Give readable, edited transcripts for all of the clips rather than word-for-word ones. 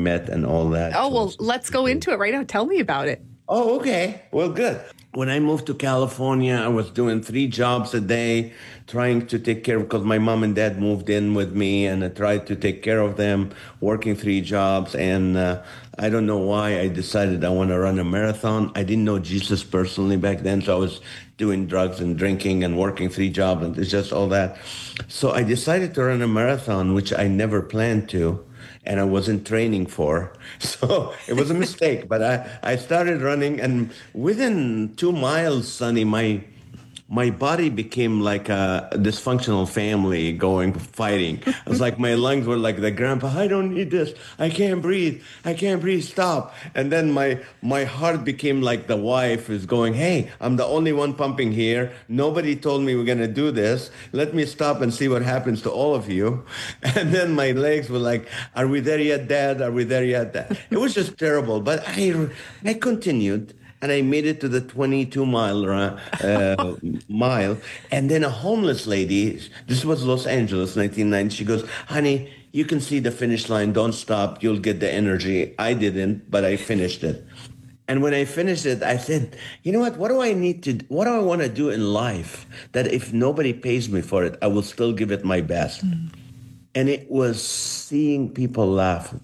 met and all that. Oh, So well, let's go into it right now. Tell me about it. Oh, okay. Well, good. When I moved to California, I was doing 3 jobs a day, trying to take care of, because my mom and dad moved in with me, and I tried to take care of them, working 3 jobs. And I don't know why I decided I want to run a marathon. I didn't know Jesus personally back then, so I was doing drugs and drinking and working 3 jobs, and it's just all that. So I decided to run a marathon, which I never planned to, and I wasn't training for. So it was a mistake. But I started running, and within 2 miles, Sonny, my body became like a dysfunctional family fighting. It was like my lungs were like the grandpa, I don't need this. I can't breathe. I can't breathe. Stop. And then my heart became like the wife is going, hey, I'm the only one pumping here. Nobody told me we're going to do this. Let me stop and see what happens to all of you. And then my legs were like, are we there yet, Dad? Are we there yet, Dad? It was just terrible. But I continued. And I made it to the 22-mile. And then a homeless lady, this was Los Angeles, 1990, she goes, honey, you can see the finish line. Don't stop. You'll get the energy. I didn't, but I finished it. And when I finished it, I said, you know what? What do I want to do in life that if nobody pays me for it, I will still give it my best? Mm. And it was seeing people laugh,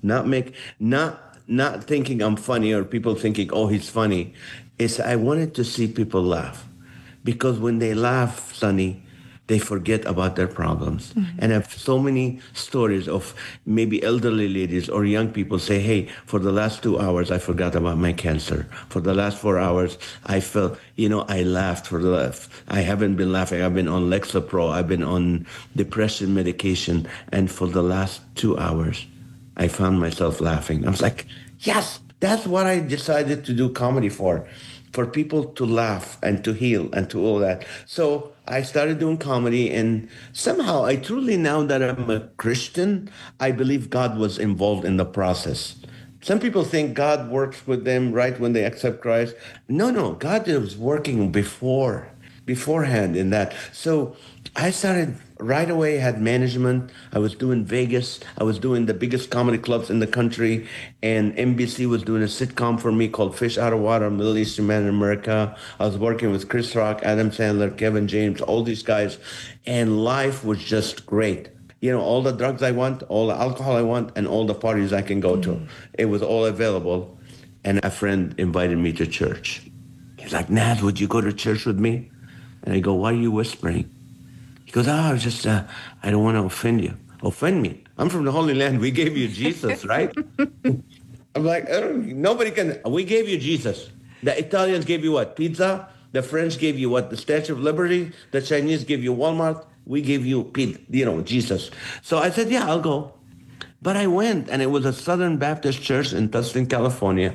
not thinking I'm funny or people thinking, oh, he's funny. I wanted to see people laugh, because when they laugh, Sonny, they forget about their problems. Mm-hmm. And I have so many stories of maybe elderly ladies or young people say, hey, for the last 2 hours, I forgot about my cancer. For the last 4 hours, I felt, I laughed I haven't been laughing. I've been on Lexapro. I've been on depression medication. And for the last 2 hours, I found myself laughing. I was like, yes, that's what I decided to do comedy for people to laugh and to heal and to all that. So I started doing comedy, and somehow I truly, now that I'm a Christian, I believe God was involved in the process. Some people think God works with them right when they accept Christ. No, God was working beforehand in that. So I started right away, had management. I was doing Vegas. I was doing the biggest comedy clubs in the country. And NBC was doing a sitcom for me called Fish Out of Water, Middle Eastern Man in America. I was working with Chris Rock, Adam Sandler, Kevin James, all these guys. And life was just great. All the drugs I want, all the alcohol I want, and all the parties I can go to. It was all available. And a friend invited me to church. He's like, Naz, would you go to church with me? And I go, why are you whispering? He goes, I don't want to offend you. Offend me? I'm from the Holy Land. We gave you Jesus, right? I'm like, nobody can. We gave you Jesus. The Italians gave you what? Pizza? The French gave you what? The Statue of Liberty? The Chinese gave you Walmart? We gave you, Jesus. So I said, yeah, I'll go. But I went, and it was a Southern Baptist church in Tustin, California,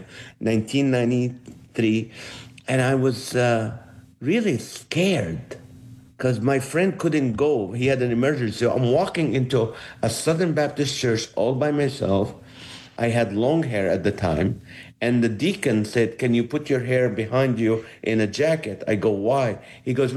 1993. And I was really scared, because my friend couldn't go. He had an emergency. So I'm walking into a Southern Baptist church all by myself. I had long hair at the time. And the deacon said, can you put your hair behind you in a jacket? I go, why? He goes,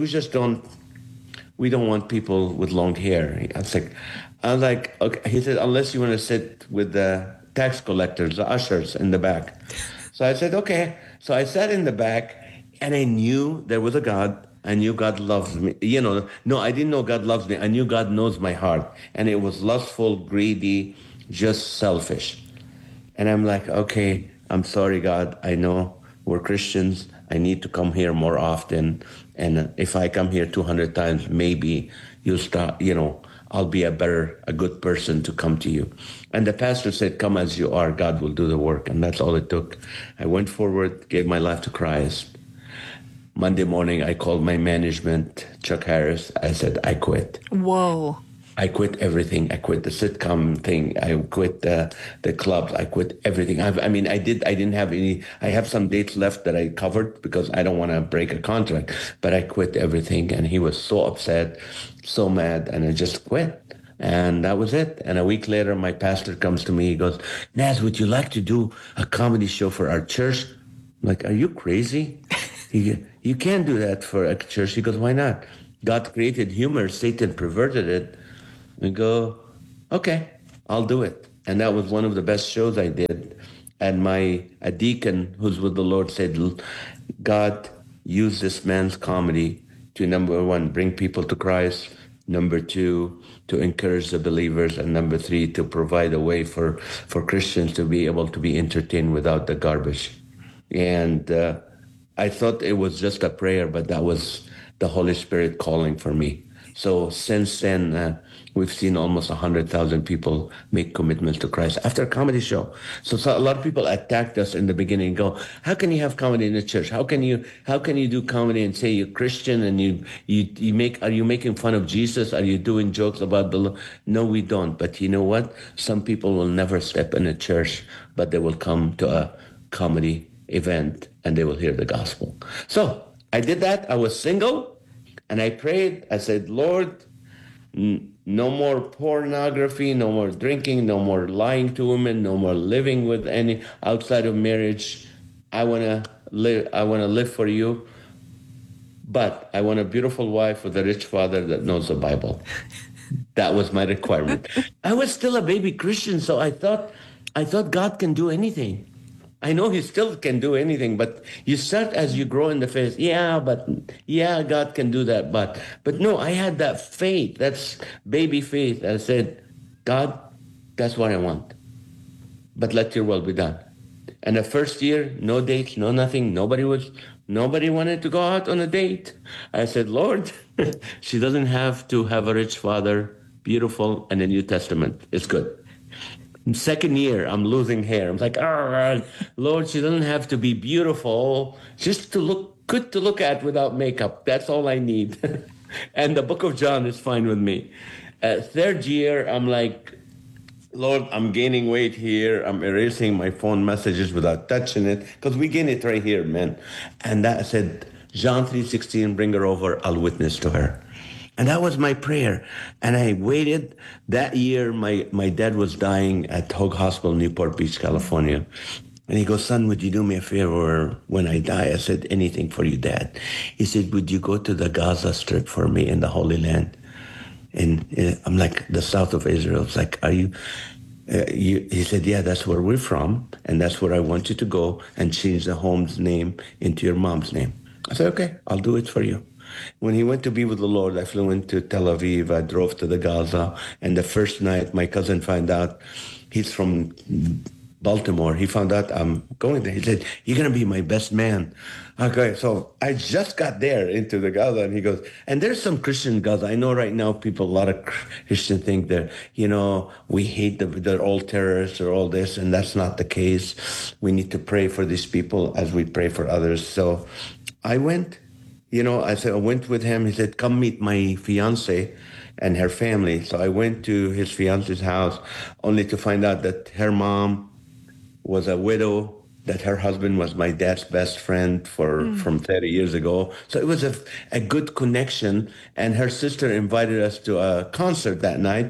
we don't want people with long hair. I was like, okay. He said, unless you want to sit with the tax collectors, the ushers in the back. So I said, okay. So I sat in the back, and I knew there was a God. I knew God loves me. No, I didn't know God loves me. I knew God knows my heart. And it was lustful, greedy, just selfish. And I'm like, okay, I'm sorry, God. I know we're Christians. I need to come here more often. And if I come here 200 times, maybe you'll start, I'll be a good person to come to you. And the pastor said, come as you are. God will do the work. And that's all it took. I went forward, gave my life to Christ. Monday morning, I called my management, Chuck Harris. I said, I quit. Whoa. I quit everything. I quit the sitcom thing. I quit the clubs. I quit everything. I didn't have any. I have some dates left that I covered because I don't want to break a contract. But I quit everything. And he was so upset, so mad. And I just quit. And that was it. And a week later, my pastor comes to me. He goes, Naz, would you like to do a comedy show for our church? I'm like, are you crazy? You can't do that for a church. He goes, why not? God created humor. Satan perverted it. We go, okay, I'll do it. And that was one of the best shows I did. And a deacon who's with the Lord said, God used this man's comedy to, number one, bring people to Christ. Number two, to encourage the believers. And number three, to provide a way for Christians to be able to be entertained without the garbage. And I thought it was just a prayer, but that was the Holy Spirit calling for me. So since then, we've seen almost 100,000 people make commitments to Christ after a comedy show. So a lot of people attacked us in the beginning and go, how can you have comedy in the church? How can you do comedy and say you're Christian and are you making fun of Jesus? Are you doing jokes about the Lord? No, we don't. But you know what? Some people will never step in a church, but they will come to a comedy event and they will hear the gospel. So I did that. I was single. And I prayed, I said, Lord, no more pornography, no more drinking, no more lying to women, no more living with any outside of marriage. I want to live for you. But I want a beautiful wife with a rich father that knows the Bible. That was my requirement. I was still a baby Christian, so I thought God can do anything. I know he still can do anything, but you start as you grow in the faith. Yeah, God can do that. But no, I had that faith. That's baby faith. I said, God, that's what I want. But let your will be done. And the first year, no dates, no nothing. Nobody wanted to go out on a date. I said, Lord, she doesn't have to have a rich father, beautiful, and a New Testament. It's good. Second year, I'm losing hair. I'm like, Lord, she doesn't have to be beautiful, just to look good to look at without makeup. That's all I need. And the book of John is fine with me. Third year, I'm like, Lord, I'm gaining weight here. I'm erasing my phone messages without touching it because we gain it right here, man. And that said, John 3:16, bring her over. I'll witness to her. And that was my prayer. And I waited. That year, my dad was dying at Hoag Hospital, Newport Beach, California. And he goes, son, would you do me a favor when I die? I said, anything for you, Dad. He said, would you go to the Gaza Strip for me in the Holy Land? And I'm like, the south of Israel. It's like, are you? He said, yeah, that's where we're from. And that's where I want you to go and change the home's name into your mom's name. I said, okay, I'll do it for you. When he went to be with the Lord, I flew into Tel Aviv. I drove to the Gaza. And the first night, my cousin found out, he's from Baltimore. He found out I'm going there. He said, you're going to be my best man. Okay, so I just got there into the Gaza. And he goes, and there's some Christian Gaza. I know right now a lot of Christians think that, we hate they're all terrorists or all this. And that's not the case. We need to pray for these people as we pray for others. So I went. I went with him. He said, come meet my fiance and her family. So I went to his fiance's house only to find out that her mom was a widow, that her husband was my dad's best friend from 30 years ago. So it was a good connection. And her sister invited us to a concert that night.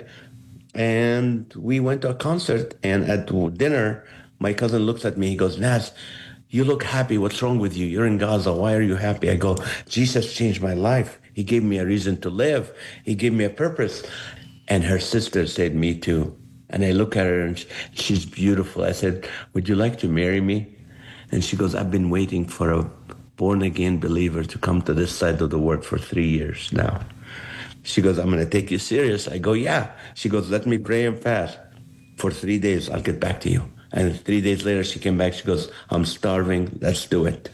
And we went to a concert. And at dinner, my cousin looks at me. He goes, Naz, you look happy. What's wrong with you? You're in Gaza. Why are you happy? I go, Jesus changed my life. He gave me a reason to live. He gave me a purpose. And her sister said, me too. And I look at her and she's beautiful. I said, would you like to marry me? And she goes, I've been waiting for a born-again believer to come to this side of the world for 3 years now. She goes, I'm going to take you serious. I go, yeah. She goes, let me pray and fast for 3 days. I'll get back to you. And 3 days later, she came back. She goes, I'm starving. Let's do it.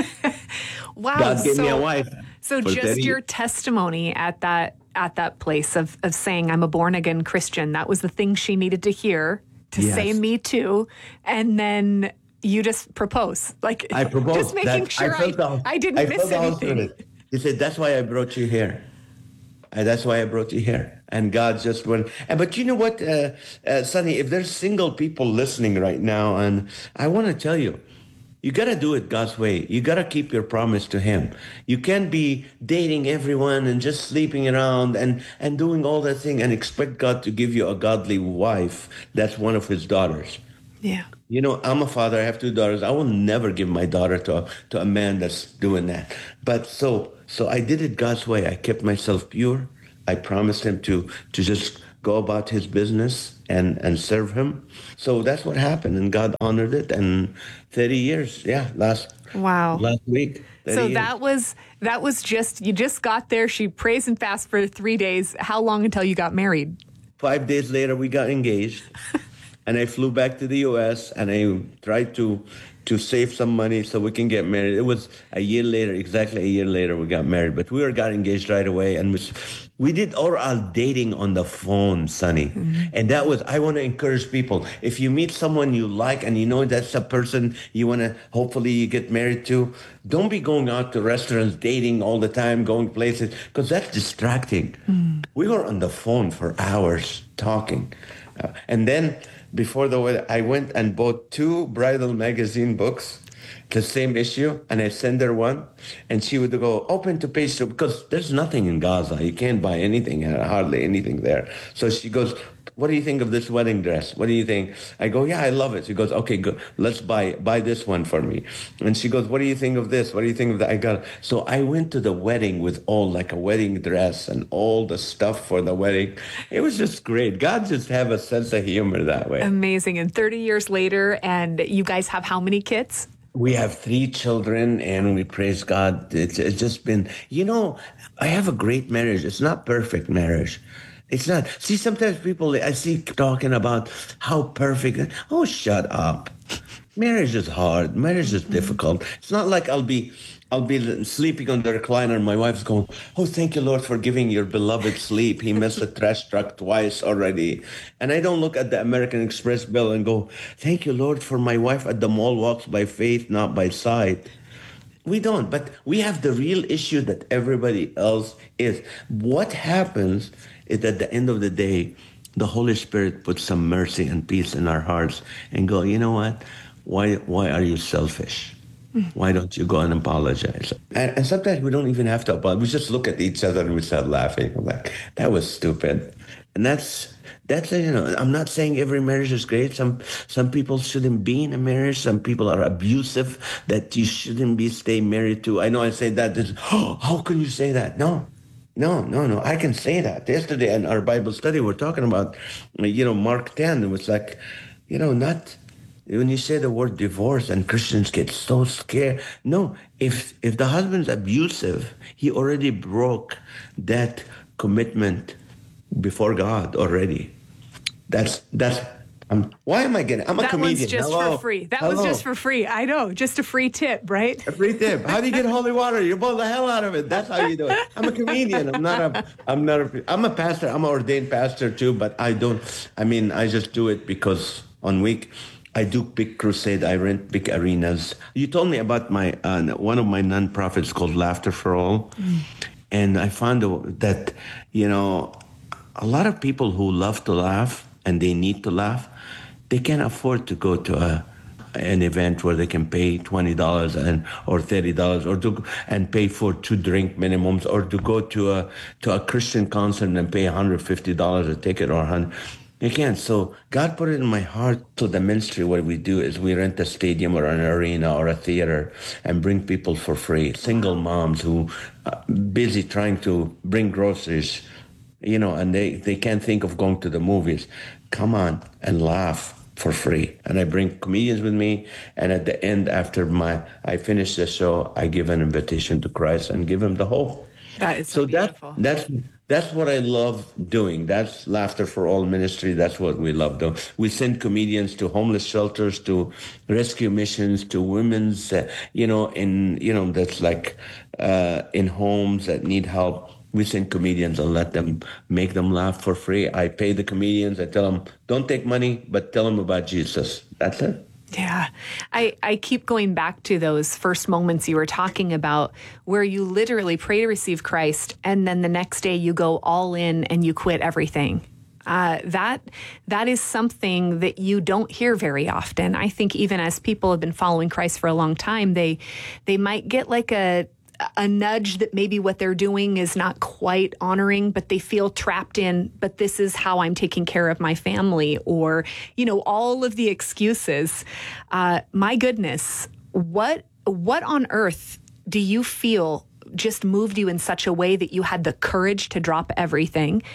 Wow. God gave me a wife. So just your testimony at that place of saying, I'm a born again Christian, that was the thing she needed to hear to say me too. And then you just propose. Like, I proposed. Just making sure I didn't miss anything. He said, that's why I brought you here. That's why I brought you here. And God just went. But you know what, Sonny, if there's single people listening right now, and I want to tell you, you got to do it God's way. You got to keep your promise to him. You can't be dating everyone and just sleeping around and doing all that thing and expect God to give you a godly wife that's one of his daughters. Yeah. I'm a father. I have 2 daughters. I will never give my daughter to a man that's doing that. But so I did it God's way. I kept myself pure. I promised him to just go about his business and serve him. So that's what happened, and God honored it. And 30 years, yeah, last Wow. week. 30 So years. that was just, you just got there. She prays and fasts for 3 days. How long until you got married? 5 days later, we got engaged, and I flew back to the U.S. and I tried to save some money so we can get married. It was a year later, exactly a year later, we got married. But we got engaged right away, and we did all our dating on the phone, Sonny. And that was, I want to encourage people. If you meet someone you like and you know that's a person you want to, hopefully you get married to, don't be going out to restaurants, dating all the time, going places, because that's distracting. We were on the phone for hours talking. And then before the wedding, I went and bought 2 bridal magazine books, the same issue, and I send her one, and she would go, open to page 2, because there's nothing in Gaza. You can't buy anything, hardly anything there. So she goes, what do you think of this wedding dress? What do you think? I go, yeah, I love it. She goes, okay, good. Let's buy this one for me. And she goes, what do you think of this? What do you think of that? I got it. So I went to the wedding with all like a wedding dress and all the stuff for the wedding. It was just great. God just have a sense of humor that way. Amazing. And 30 years later, and you guys have how many kids? We have 3 children, and we praise God. It's just been, I have a great marriage. It's not perfect marriage. It's not. See, sometimes people, I see talking about how perfect. Oh, shut up. Marriage is hard. Marriage is difficult. It's not like I'll be sleeping on the recliner. My wife's going, oh, thank you, Lord, for giving your beloved sleep. He missed the trash truck twice already. And I don't look at the American Express bill and go, thank you, Lord, for my wife at the mall walks by faith, not by sight. We don't, but we have the real issue that everybody else is. What happens is at the end of the day, the Holy Spirit puts some mercy and peace in our hearts and go, you know what? Why are you selfish? Why don't you go and apologize? And sometimes we don't even have to apologize. We just look at each other and we start laughing. I'm like, that was stupid. And that's I'm not saying every marriage is great. Some people shouldn't be in a marriage. Some people are abusive that you shouldn't stay married to. I know I say that. How can you say that? No. I can say that. Yesterday in our Bible study, we're talking about, Mark 10. It was like, not when you say the word divorce and Christians get so scared. No, if the husband's abusive, he already broke that commitment before God already. Why am I getting? I'm a comedian. That one's just for free. That was just for free. I know, just a free tip, right? A free tip. How do you get holy water? You boil the hell out of it. That's how you do it. I'm a comedian. I'm a pastor. I'm an ordained pastor too, but I just do it because on week I do big crusade. I rent big arenas. You told me about my one of my nonprofits called Laughter for All, and I found that a lot of people who love to laugh and they need to laugh, they can't afford to go to an event where they can pay $20 or $30 and pay for 2 drink minimums, or to go to a Christian concert and pay $150 a ticket or $100. You can't. So God put it in my heart to the ministry. What we do is we rent a stadium or an arena or a theater and bring people for free. Single moms who are busy trying to bring groceries, and they can't think of going to the movies. Come on and laugh for free. And I bring comedians with me. And at the end, after I finish the show, I give an invitation to Christ and give him the hope. That is so beautiful. That's what I love doing. That's Laughter for All ministry. That's what we love doing. We send comedians to homeless shelters, to rescue missions, to women's, that's like in homes that need help. We send comedians and make them laugh for free. I pay the comedians. I tell them, don't take money, but tell them about Jesus. That's it. Yeah. I keep going back to those first moments you were talking about where you literally pray to receive Christ, and then the next day you go all in and you quit everything. That is something that you don't hear very often. I think even as people have been following Christ for a long time, they might get like a nudge that maybe what they're doing is not quite honoring, but they feel trapped in, but this is how I'm taking care of my family, or, all of the excuses. My goodness, what on earth do you feel just moved you in such a way that you had the courage to drop everything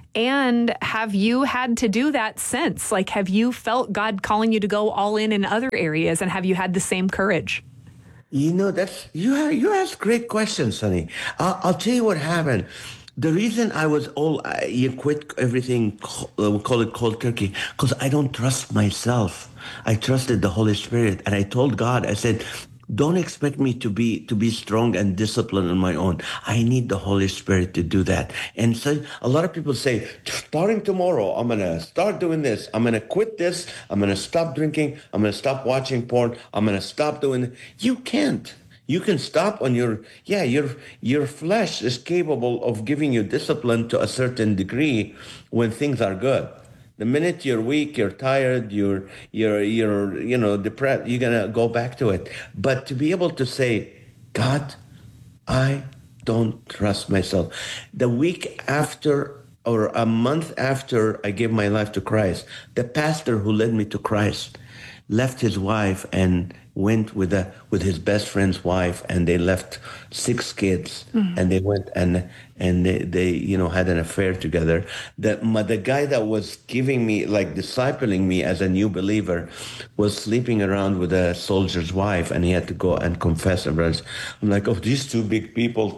And have you had to do that since? Like, have you felt God calling you to go all in other areas? And have you had the same courage? You know, you ask great questions, Sonny. I'll tell you what happened. The reason you quit everything, we call it cold turkey, because I don't trust myself. I trusted the Holy Spirit, and I told God, I said, don't expect me to be strong and disciplined on my own. I need the Holy Spirit to do that. And so a lot of people say, starting tomorrow, I'm going to start doing this. I'm going to quit this. I'm going to stop drinking. I'm going to stop watching porn. I'm going to stop doing it. You can't. You can stop on your flesh is capable of giving you discipline to a certain degree when things are good. The minute you're weak, you're tired, you're depressed, you're gonna go back to it. But to be able to say, God, I don't trust myself. The week after or a month after I gave my life to Christ, the pastor who led me to Christ left his wife and went with his best friend's wife, and they left 6 kids, and they went and they had an affair together. The guy that was giving me, like discipling me as a new believer, was sleeping around with a soldier's wife, and he had to go and confess. I'm like, oh, these two big people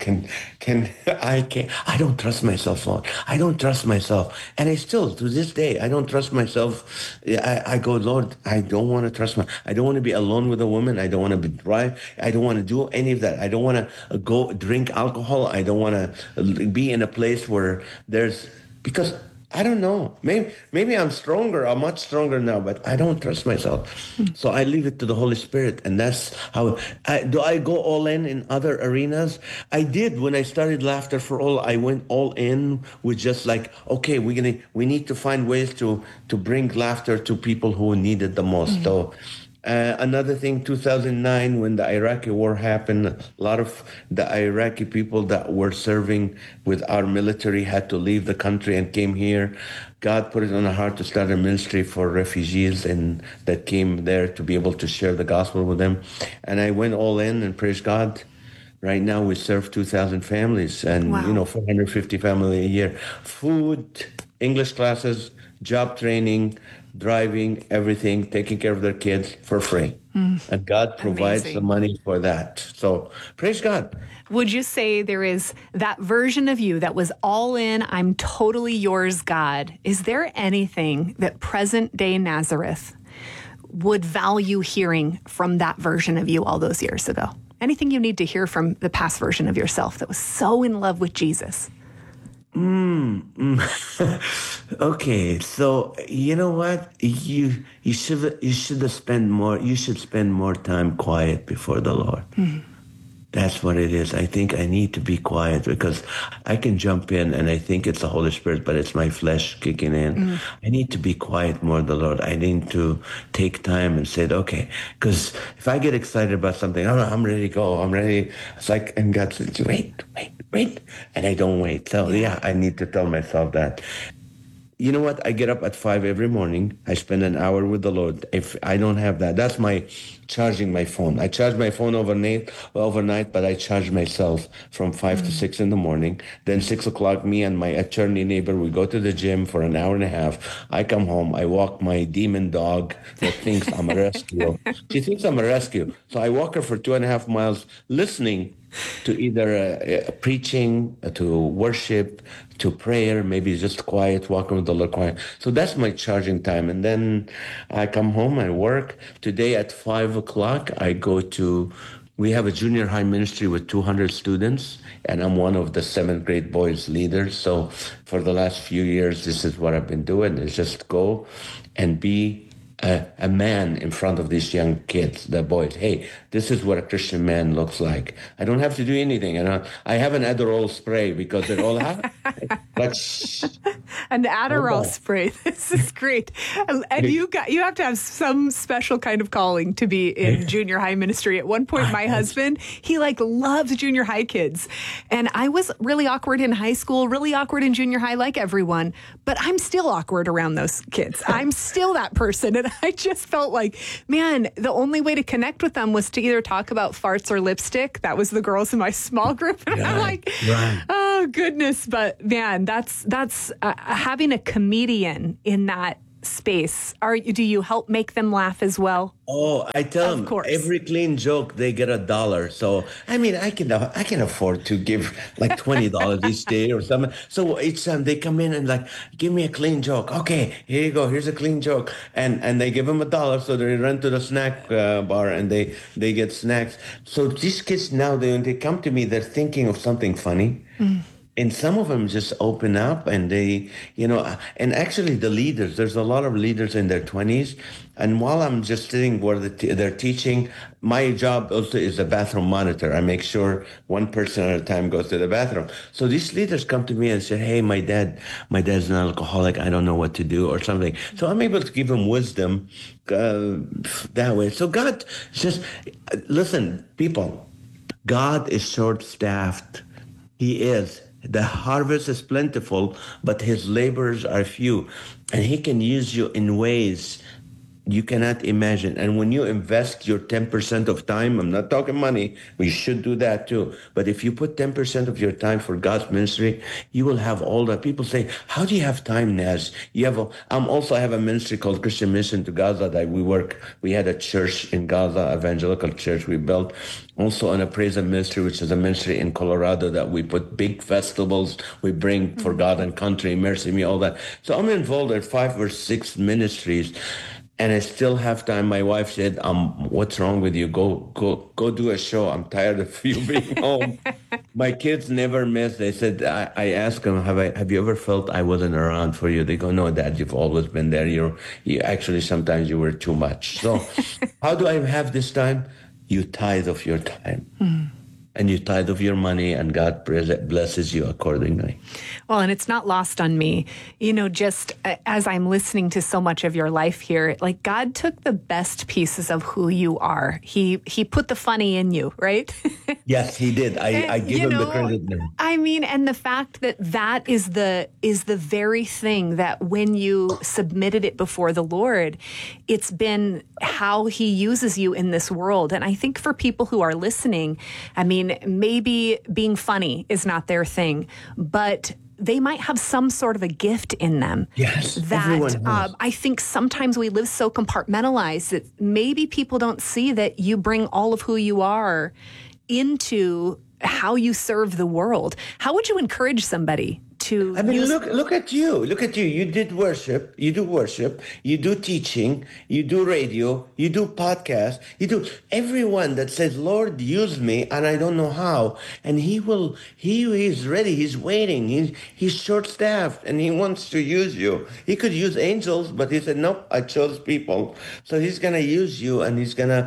I don't trust myself, Lord. I don't trust myself. And I still, to this day, I don't trust myself. I go, Lord, I don't want to trust I don't want to be alone with a woman. I don't want to be dry. I don't want to do any of that. I don't want to go drink alcohol. I don't want to be in a place where because I don't know. Maybe I'm stronger. I'm much stronger now, but I don't trust myself. So I leave it to the Holy Spirit. And that's how do I go all in other arenas? I did when I started Laughter for All. I went all in with just like, okay, we need to find ways to bring laughter to people who need it the most. So another thing, 2009, when the Iraqi war happened, a lot of the Iraqi people that were serving with our military had to leave the country and came here. God put it on our heart to start a ministry for refugees and that came there to be able to share the gospel with them. And I went all in, and praise God. Right now we serve 2,000 families and, wow. 450 families a year. Food, English classes, job training, driving, everything, taking care of their kids for free. And God provides the money for that. So praise God. Would you say there is that version of you that was all in, I'm totally yours, God? Is there anything that present day Nazareth would value hearing from that version of you all those years ago? Anything you need to hear from the past version of yourself that was so in love with Jesus? Okay, so you know what? You should spend more time quiet before the Lord. That's what it is. I think I need to be quiet because I can jump in and I think it's the Holy Spirit, but it's my flesh kicking in. I need to be quiet more, the Lord. I need to take time and say, okay, because if I get excited about something, I'm ready to go. I'm ready. It's like, and God says, wait. And I don't wait. So yeah, I need to tell myself that. You know what? I get up at 5 every morning. I spend an hour with the Lord. If I don't have that, that's my charging my phone. I charge my phone overnight, but I charge myself from 5 to 6 in the morning. Then 6 o'clock, me and my attorney neighbor, we go to the gym for an hour and a half. I come home. I walk my demon dog that thinks I'm a rescue. She thinks I'm a rescue. So I walk her for 2.5 miles listening to either preaching, to worship, to prayer, maybe just quiet, walking with the Lord quiet. So that's my charging time. And then I come home, I work. Today at 5 o'clock, we have a junior high ministry with 200 students, and I'm one of the 7th grade boys leaders. So for the last few years, this is what I've been doing, is just go and be a man in front of these young kids, the boys. Hey, this is what a Christian man looks like. I don't have to do anything. I have an Adderall spray because they're all like an Adderall spray. This is great. And you have to have some special kind of calling to be in junior high ministry. At one point, my husband, he loves junior high kids. And I was really awkward in high school, really awkward in junior high, like everyone. But I'm still awkward around those kids. I'm still that person. And I just felt like, man, the only way to connect with them was to either talk about farts or lipstick. That was the girls in my small group. And I'm like, oh, Oh goodness, but man, that's having a comedian in that space. Do you help make them laugh as well? Oh, I tell Of them course. every clean joke they get $1. So I mean, I can afford to give like $20 each day or something. So each time they come in and like, give me a clean joke. Okay, here you go. Here's a clean joke, and they give them $1. So they run to the snack bar and they get snacks. So these kids now, when they come to me, they're thinking of something funny. And some of them just open up and and actually the leaders, there's a lot of leaders in their 20s. And while I'm just sitting where they're teaching, my job also is a bathroom monitor. I make sure one person at a time goes to the bathroom. So these leaders come to me and say, hey, my dad's an alcoholic. I don't know what to do or something. So I'm able to give them wisdom that way. So God just, listen, people, God is short-staffed. He is. The harvest is plentiful, but his laborers are few. And he can use you in ways you cannot imagine. And when you invest your 10% of time, I'm not talking money, we should do that too. But if you put 10% of your time for God's ministry, you will have all that. People say, how do you have time, Naz? I have a ministry called Christian Mission to Gaza that we had a church in Gaza, evangelical church we built. Also on a praise and ministry, which is a ministry in Colorado that we put big festivals, we bring for God and country, Mercy Me, all that. So I'm involved in 5 or 6 ministries. And I still have time. My wife said, what's wrong with you? Go do a show. I'm tired of you being home. My kids never miss. They said, I asked them, have you ever felt I wasn't around for you? They go, no, Dad, you've always been there. You actually, sometimes you were too much. So how do I have this time? You tithe of your time. And you tithe of your money, and God blesses you accordingly. Well, and it's not lost on me, just as I'm listening to so much of your life here, like God took the best pieces of who you are. He put the funny in you, right? Yes, he did. I give him the credit there. I mean, and the fact that is the very thing that when you submitted it before the Lord, it's been how he uses you in this world. And I think for people who are listening, I mean, maybe being funny is not their thing, but they might have some sort of a gift in them. Yes, that I think sometimes we live so compartmentalized that maybe people don't see that you bring all of who you are into how you serve the world. How would you encourage somebody to look at you. Look at you. You do worship, you do teaching, you do radio, you do podcasts, you do everyone that says, Lord, use me, and I don't know how. And he is ready, he's waiting, he's short-staffed, and he wants to use you. He could use angels, but he said, nope, I chose people. So he's gonna use you, and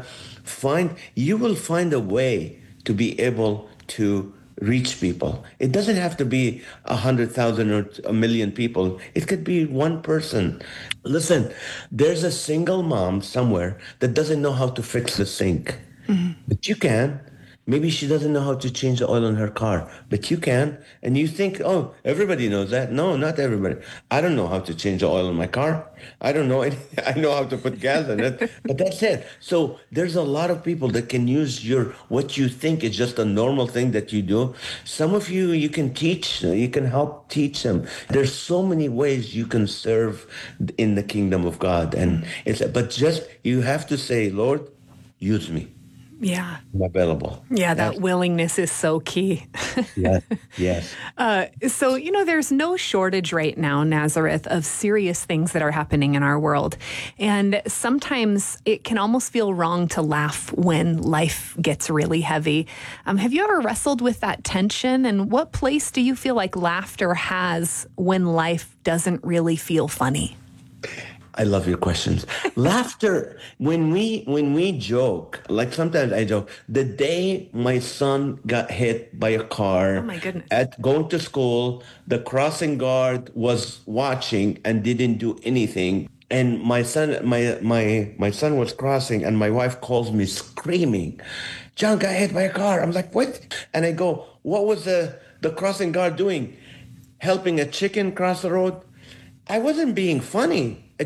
you will find a way to be able to reach people. It doesn't have to be 100,000 or 1,000,000 people. It could be one person. Listen, there's a single mom somewhere that doesn't know how to fix the sink, but you can. Maybe she doesn't know how to change the oil in her car, but you can. And you think, oh, everybody knows that. No, not everybody. I don't know how to change the oil in my car. I don't know. I know how to put gas in it, but that's it. So there's a lot of people that can use what you think is just a normal thing that you do. Some of you can teach, you can help teach them. There's so many ways you can serve in the kingdom of God. But you have to say, Lord, use me. Yeah. I'm available. Yeah, that willingness is so key. Yes. So, there's no shortage right now, Nazareth, of serious things that are happening in our world. And sometimes it can almost feel wrong to laugh when life gets really heavy. Have you ever wrestled with that tension? And what place do you feel like laughter has when life doesn't really feel funny? I love your questions. Laughter, when we joke, like sometimes I joke, the day my son got hit by a car, oh my goodness, at going to school, the crossing guard was watching and didn't do anything. And my son was crossing, and my wife calls me screaming, John got hit by a car. I'm like, what? And I go, what was the crossing guard doing? Helping a chicken cross the road? I wasn't being funny.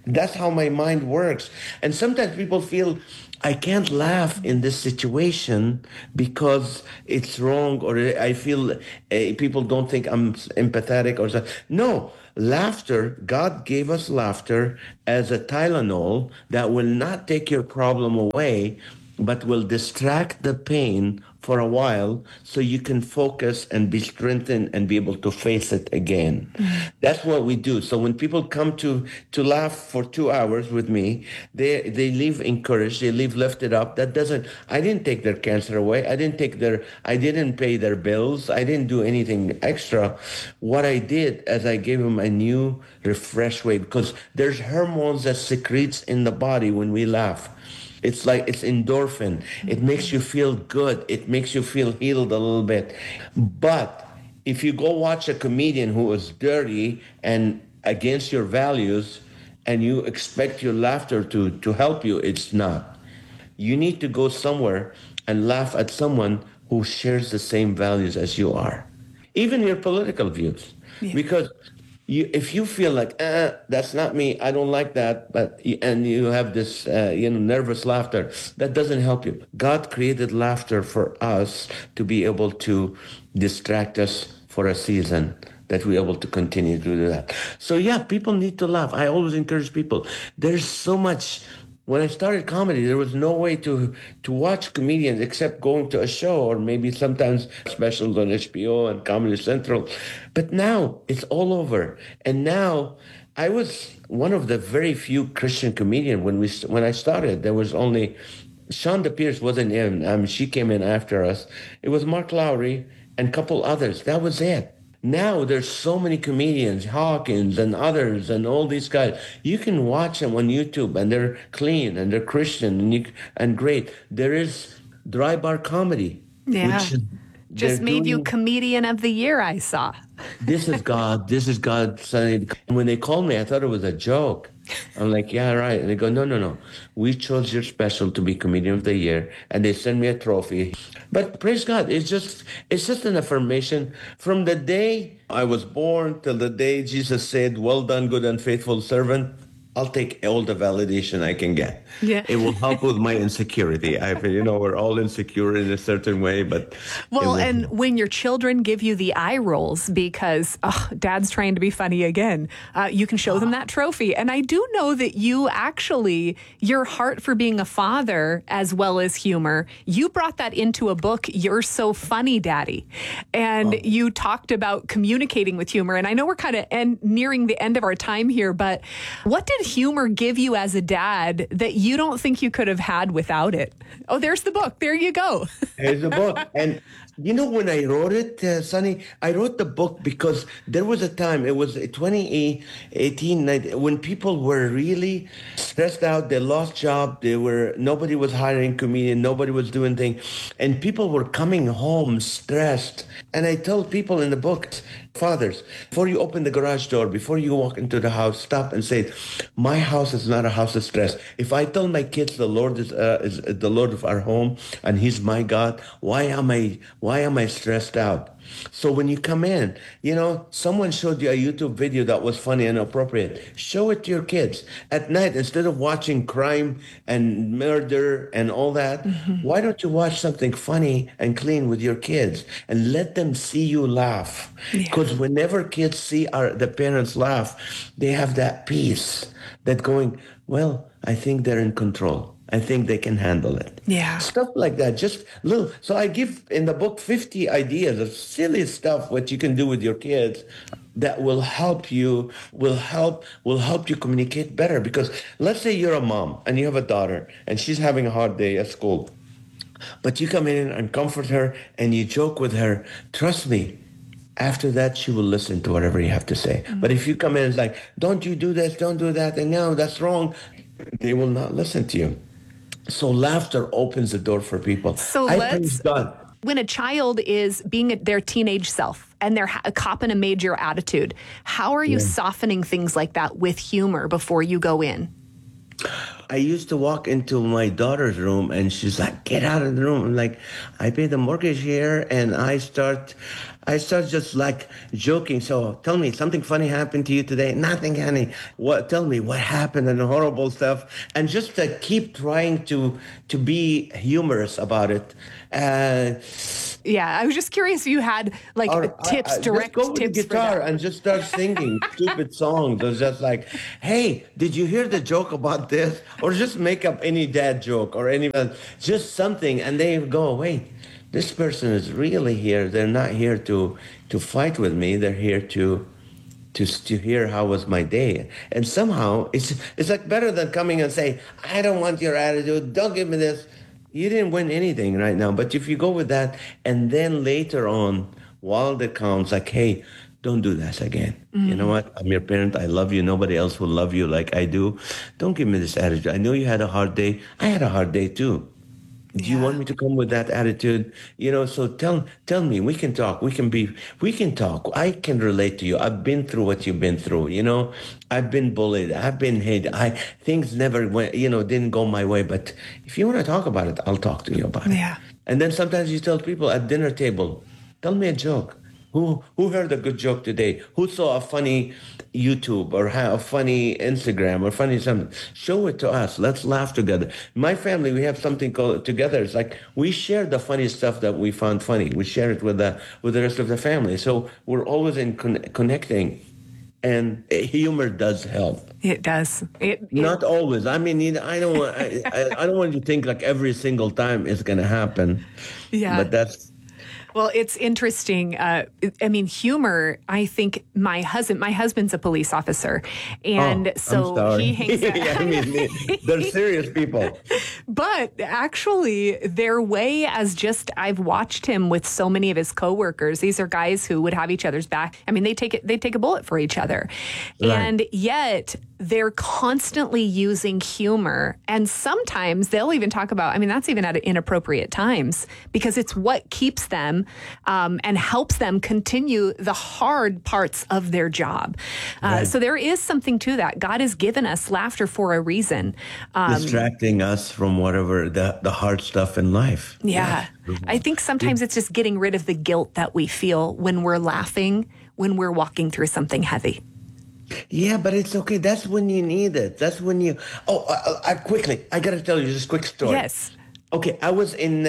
That's how my mind works. And sometimes people feel I can't laugh in this situation because it's wrong, or I feel people don't think I'm empathetic or so. No, laughter, God gave us laughter as a Tylenol that will not take your problem away, but will distract the pain for a while so you can focus and be strengthened and be able to face it again. That's what we do. So when people come to laugh for 2 hours with me, they leave encouraged, they leave lifted up. That doesn't, I didn't take their cancer away. I didn't pay their bills. I didn't do anything extra. What I did is I gave them a new refresh way, because there's hormones that secretes in the body when we laugh. It's like it's endorphin. It makes you feel good. It makes you feel healed a little bit. But if you go watch a comedian who is dirty and against your values, and you expect your laughter to help you, it's not. You need to go somewhere and laugh at someone who shares the same values as you are, even your political views. Yeah. Because if you feel like, that's not me, I don't like that, and you have this, nervous laughter, that doesn't help you. God created laughter for us to be able to distract us for a season, that we're able to continue to do that. So yeah, people need to laugh. I always encourage people. There's so much. When I started comedy, there was no way to watch comedians except going to a show, or maybe sometimes specials on HBO and Comedy Central. But now it's all over. And now I was one of the very few Christian comedians when I started. There was only Shonda Pierce wasn't in. She came in after us. It was Mark Lowry and a couple others. That was it. Now there's so many comedians, Hawkins and others and all these guys. You can watch them on YouTube, and they're clean and they're Christian and great. There is Dry Bar Comedy. Yeah. Which just made you Comedian of the Year, I saw. This is God. This is God. And when they called me, I thought it was a joke. I'm like, yeah, right. And they go, no. We chose your special to be Comedian of the Year. And they send me a trophy. But praise God, it's just an affirmation. From the day I was born till the day Jesus said, well done, good and faithful servant, I'll take all the validation I can get. Yeah. It will help with my insecurity. We're all insecure in a certain way, but... Well, and when your children give you the eye rolls because, Dad's trying to be funny again, you can show them that trophy. And I do know that you actually, your heart for being a father as well as humor, you brought that into a book, You're So Funny, Daddy. And you talked about communicating with humor. And I know we're kind of nearing the end of our time here, but what did humor give you as a dad that you don't think you could have had without it? Oh, there's the book. There you go. There's the book. And when I wrote it, Sonny, I wrote the book because there was a time, it was 2018, when people were really stressed out. They lost job. Nobody was hiring comedian. Nobody was doing things. And people were coming home stressed. And I told people in the book, fathers, before you open the garage door, before you walk into the house, stop and say, my house is not a house of stress. If I tell my kids the Lord is the Lord of our home and He's my God, why am I stressed out? So when you come in, someone showed you a YouTube video that was funny and appropriate. Show it to your kids at night instead of watching crime and murder and all that. Mm-hmm. Why don't you watch something funny and clean with your kids and let them see you laugh? Because whenever kids see the parents laugh, they have that peace, that going, well, I think they're in control. I think they can handle it. Yeah. Stuff like that. Just little. So I give in the book 50 ideas of silly stuff what you can do with your kids that will help you communicate better. Because let's say you're a mom and you have a daughter and she's having a hard day at school, but you come in and comfort her and you joke with her. Trust me, after that, she will listen to whatever you have to say. Mm-hmm. But if you come in and it's like, don't you do this, don't do that, and no, that's wrong, they will not listen to you. So laughter opens the door for people. So when a child is being their teenage self and they're copping a major attitude, how are you softening things like that with humor before you go in? I used to walk into my daughter's room and she's like, get out of the room. I'm like, I pay the mortgage here and I start just like joking. So tell me, something funny happened to you today? Nothing, honey. Tell me what happened and horrible stuff. And just to keep trying to be humorous about it. Uh, Yeah, I was just curious if you had like or tips, direct just go with the tips for guitar that. and just start singing stupid songs. It's just like, hey, did you hear the joke about this? Or just make up any dad joke or any just something, and they go, wait, this person is really here. They're not here to fight with me. They're here to hear how was my day. And somehow it's like better than coming and say, I don't want your attitude. Don't give me this. You didn't win anything right now. But if you go with that and then later on, while the counts, like, hey, don't do that again. You know what? I'm your parent. I love you. Nobody else will love you like I do. Don't give me this attitude. I know you had a hard day. I had a hard day too. Do you want Yeah. me to come with that attitude? So tell me, we can talk. I can relate to you. I've been through what you've been through. I've been bullied. I've been hated. Things never went, didn't go my way. But if you want to talk about it, I'll talk to you about it. Yeah. And then sometimes you tell people at dinner table, tell me a joke. Who heard a good joke today? Who saw a funny YouTube or a funny Instagram or funny something? Show it to us. Let's laugh together. My family, we have something called together. It's like we share the funny stuff that we found funny. We share it with the rest of the family. So we're always in connecting, and humor does help. It does. Not always. I mean, I don't want you to think like every single time it's going to happen. Yeah. But that's. Well, it's interesting. I mean, humor. I think my husband's a police officer, and I'm so sorry. he hangs out. I mean, they're serious people. But actually, their way, as just I've watched him with so many of his coworkers. These are guys who would have each other's back. I mean, they take a bullet for each other, Right. and yet they're constantly using humor. And sometimes they'll even talk about. I mean, that's even at inappropriate times because it's what keeps them and helps them continue the hard parts of their job. Right. So there is something to that. God has given us laughter for a reason. Distracting us from whatever the hard stuff in life. Yeah. I think sometimes it's just getting rid of the guilt that we feel when we're laughing, when we're walking through something heavy. Yeah, but it's okay. That's when you need it. That's when you. Oh, quickly, I got to tell you this quick story. Yes. Okay, I was in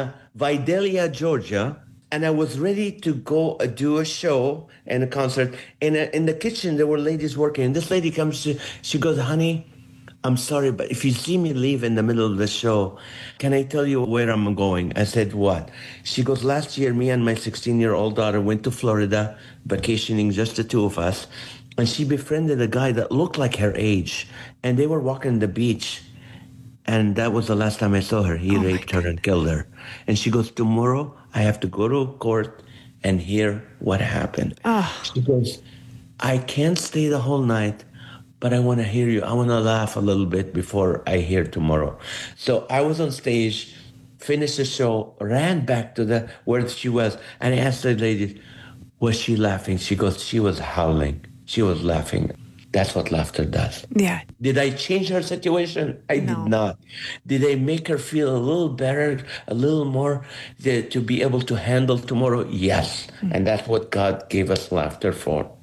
Vidalia, Georgia, and I was ready to go do a show and a concert. And in the kitchen, there were ladies working. And this lady comes to, she goes, honey, I'm sorry, but if you see me leave in the middle of the show, can I tell you where I'm going? I said, what? She goes, last year, me and my 16-year-old daughter went to Florida, vacationing, just the two of us. And she befriended a guy that looked like her age. And they were walking the beach. And that was the last time I saw her. He raped her and killed her. And she goes, tomorrow I have to go to court and hear what happened. She goes, I can't stay the whole night, but I want to hear you. I want to laugh a little bit before I hear tomorrow. So I was on stage, finished the show, ran back to where she was, and I asked the lady, was she laughing? She goes, she was howling. She was laughing. That's what laughter does. Yeah. Did I change her situation? I No. did not. Did I make her feel a little better, a little more to be able to handle tomorrow? Yes. And that's what God gave us laughter for.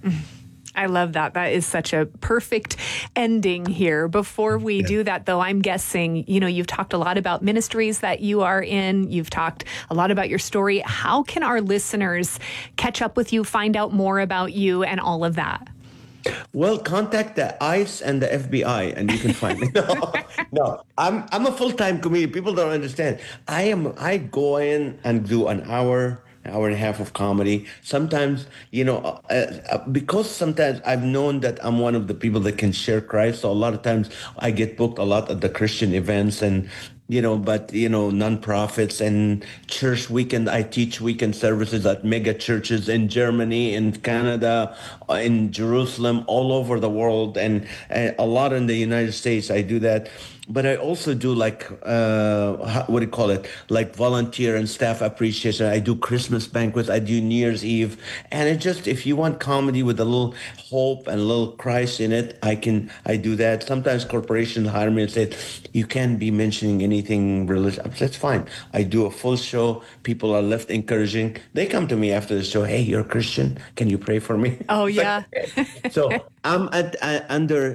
I love that. That is such a perfect ending here. Before we do that, though, I'm guessing, you've talked a lot about ministries that you are in. You've talked a lot about your story. How can our listeners catch up with you, find out more about you and all of that? Well, contact the ICE and the FBI, and you can find me. No, I'm a full-time comedian. People don't understand. I go in and do an hour and a half of comedy. Sometimes, because sometimes I've known that I'm one of the people that can share Christ. So a lot of times I get booked a lot at the Christian events and. Nonprofits and church weekend. I teach weekend services at mega churches in Germany, in Canada, in Jerusalem, all over the world, and a lot in the United States. I do that. but I also do like, what do you call it? Like volunteer and staff appreciation. I do Christmas banquets. I do New Year's Eve. And it just, if you want comedy with a little hope and a little Christ in it, I do that. Sometimes corporations hire me and say, you can't be mentioning anything religious. That's fine. I do a full show. People are left encouraging. They come to me after the show. Hey, you're a Christian. Can you pray for me? Oh, yeah. So I'm under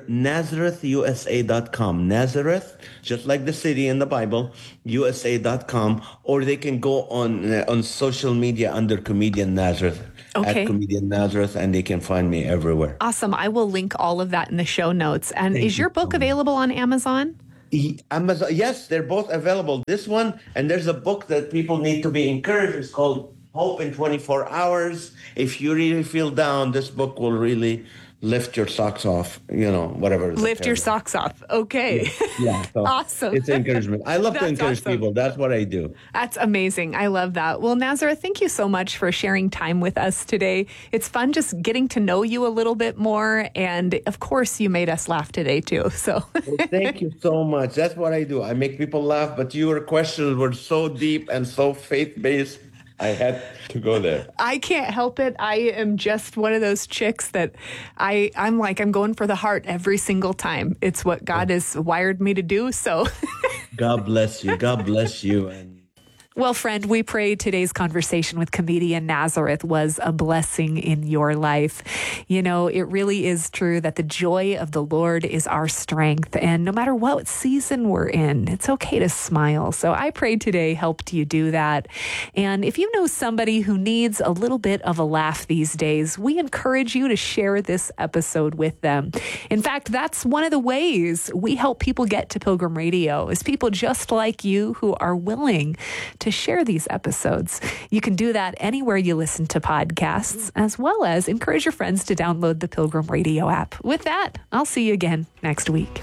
NazarethUSA.com. Nazareth, just like the city in the Bible, USA.com, or they can go on social media under Comedian Nazareth. Okay. At Comedian Nazareth, and they can find me everywhere. Awesome. I will link all of that in the show notes. And is your book available on Amazon? Amazon, yes, they're both available. This one, and there's a book that people need to be encouraged. It's called Hope in 24 Hours. If you really feel down, this book will really lift your socks off, whatever. Lift your socks off. Okay. Yeah. So awesome. It's encouragement. I love to encourage people. That's what I do. That's amazing. I love that. Well, Nazareth, thank you so much for sharing time with us today. It's fun just getting to know you a little bit more. And of course, you made us laugh today, too. So well, thank you so much. That's what I do. I make people laugh, but your questions were so deep and so faith-based. I had to go there. I can't help it. I am just one of those chicks that I'm going for the heart every single time. It's what God has wired me to do. So God bless you. God bless you. Well, friend, we pray today's conversation with comedian Nazareth was a blessing in your life. It really is true that the joy of the Lord is our strength. And no matter what season we're in, it's okay to smile. So I pray today helped you do that. And if you know somebody who needs a little bit of a laugh these days, we encourage you to share this episode with them. In fact, that's one of the ways we help people get to Pilgrim Radio, is people just like you who are willing to share these episodes. You can do that anywhere you listen to podcasts, as well as encourage your friends to download the Pilgrim Radio app. With that, I'll see you again next week.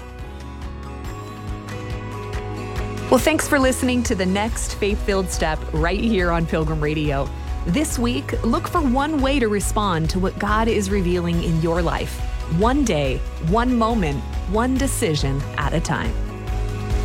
Well, thanks for listening to the next Faith-Filled Step right here on Pilgrim Radio. This week, look for one way to respond to what God is revealing in your life. One day, one moment, one decision at a time.